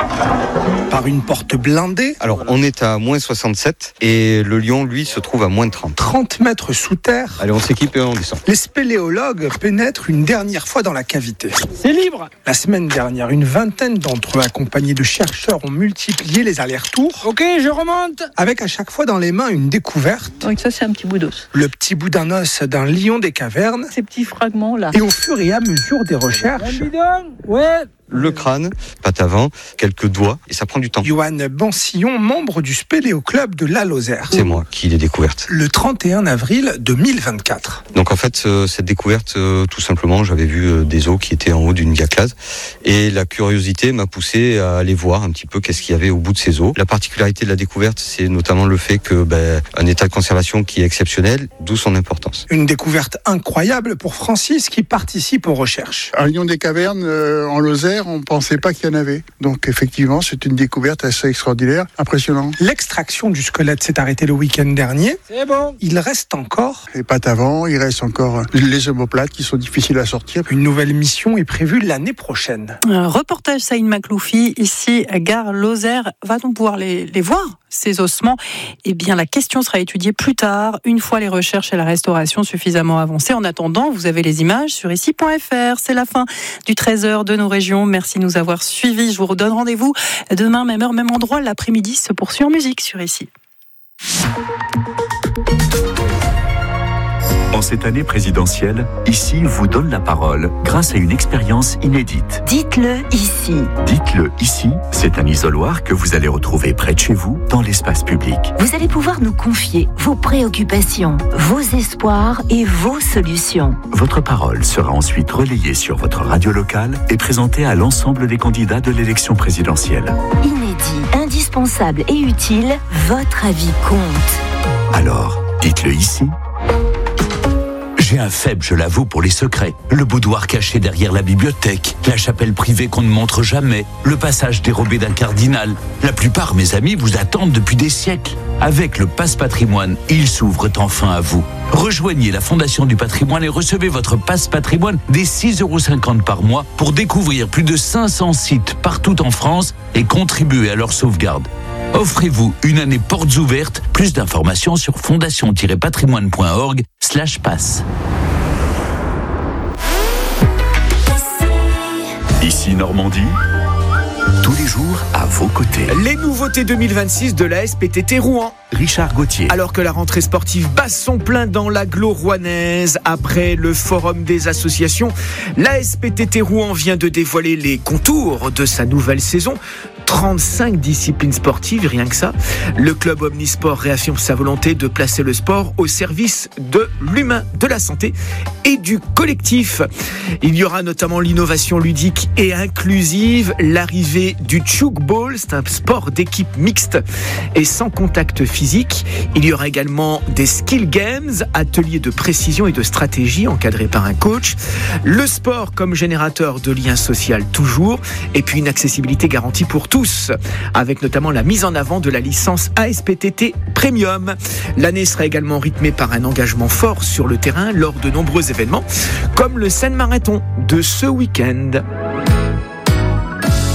par une porte blindée. Alors, on est à moins soixante-sept et le lion, lui, se trouve à moins trente. trente mètres sous terre. Allez, on s'équipe et on descend. Les spéléologues pénètrent une dernière fois dans la cavité. C'est libre. La semaine dernière, une vingtaine d'entre eux, accompagnés de chercheurs, ont multiplié les allers-retours. Ok, je remonte. Avec à chaque fois dans les mains une découverte. Donc ça, c'est un petit bout d'os. Le petit bout d'un os d'un lion des cavernes. Ces petits fragments-là. Et au fur et à mesure des recherches... Ouais. Le crâne, patte avant, quelques doigts, et ça prend du temps. Johan Bansillon, membre du Spéléo Club de la Lozère. C'est moi qui l'ai découverte. Le trente et un avril deux mille vingt-quatre. Donc en fait, euh, cette découverte, euh, tout simplement, j'avais vu euh, des os qui étaient en haut d'une diaclase, et la curiosité m'a poussé à aller voir un petit peu qu'est-ce qu'il y avait au bout de ces os. La particularité de la découverte, c'est notamment le fait que ben, un état de conservation qui est exceptionnel, d'où son importance. Une découverte incroyable pour Francis qui participe aux recherches. Un lion des cavernes euh, en Lozère, on ne pensait pas qu'il y en avait. Donc effectivement, c'est une découverte assez extraordinaire, impressionnante. L'extraction du squelette s'est arrêtée le week-end dernier. C'est bon. Il reste encore... Les pattes avant, il reste encore les omoplates qui sont difficiles à sortir. Une nouvelle mission est prévue l'année prochaine. Un reportage Saïd Makloufi, ici à Gare Lozère. Va-t-on pouvoir les, les voir, ces ossements. Eh bien, la question sera étudiée plus tard, une fois les recherches et la restauration suffisamment avancées. En attendant, vous avez les images sur ici point f r. C'est la fin du treize heures de nos régions. Merci de nous avoir suivis. Je vous redonne rendez-vous demain, même heure, même endroit. L'après-midi se poursuit en musique sur ici. En cette année présidentielle, ici vous donne la parole grâce à une expérience inédite. Dites-le ici. Dites-le ici, c'est un isoloir que vous allez retrouver près de chez vous, dans l'espace public. Vous allez pouvoir nous confier vos préoccupations, vos espoirs et vos solutions. Votre parole sera ensuite relayée sur votre radio locale et présentée à l'ensemble des candidats de l'élection présidentielle. Inédit, indispensable et utile, votre avis compte. Alors, dites-le ici. J'ai un faible, je l'avoue, pour les secrets. Le boudoir caché derrière la bibliothèque, la chapelle privée qu'on ne montre jamais, le passage dérobé d'un cardinal. La plupart, mes amis, vous attendent depuis des siècles. Avec le Pass Patrimoine, ils s'ouvrent enfin à vous. Rejoignez la Fondation du Patrimoine et recevez votre Pass Patrimoine dès six euros cinquante par mois pour découvrir plus de cinq cents sites partout en France et contribuer à leur sauvegarde. Offrez-vous une année portes ouvertes. Plus d'informations sur fondation tiret patrimoine point org slash pass. Ici Normandie, tous les jours à vos côtés. Les nouveautés deux mille vingt-six de la S P T T Rouen. Richard Gauthier. Alors que la rentrée sportive bat son plein dans l'agglo rouennaise, après le forum des associations, la S P T T Rouen vient de dévoiler les contours de sa nouvelle saison. trente-cinq disciplines sportives, rien que ça. Le club Omnisport réaffirme sa volonté de placer le sport au service de l'humain, de la santé et du collectif. Il y aura notamment l'innovation ludique et inclusive, l'arrivée du Tchoukball, c'est un sport d'équipe mixte et sans contact physique. Il y aura également des skill games, ateliers de précision et de stratégie encadrés par un coach. Le sport comme générateur de liens sociaux toujours, et puis une accessibilité garantie pour tous. Avec notamment la mise en avant de la licence A S P T T Premium. L'année sera également rythmée par un engagement fort sur le terrain lors de nombreux événements, comme le Seine-Marathon de ce week-end.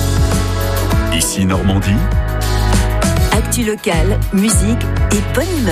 Ici Normandie. Actu locale, musique et bonne humeur.